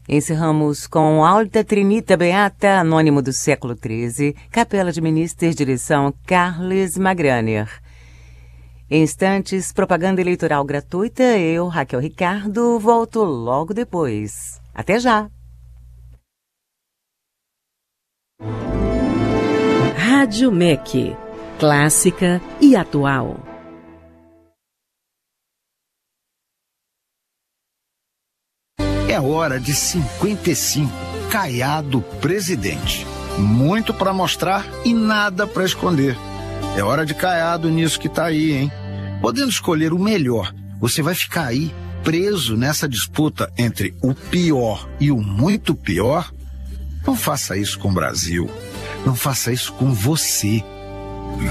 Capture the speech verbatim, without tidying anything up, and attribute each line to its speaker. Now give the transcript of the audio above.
Speaker 1: Encerramos com Alta Trinita Beata, anônimo do século treze, Capela de Ministers, direção Carles Magraner. Em instantes, propaganda eleitoral gratuita, eu, Raquel Ricardo, volto logo depois. Até já!
Speaker 2: Rádio M E C, clássica e atual.
Speaker 3: É hora de cinquenta e cinco, Caiado Presidente. Muito para mostrar e nada para esconder. É hora de Caiado nisso que tá aí, hein? Podendo escolher o melhor, você vai ficar aí preso nessa disputa entre o pior e o muito pior? Não faça isso com o Brasil. Não faça isso com você.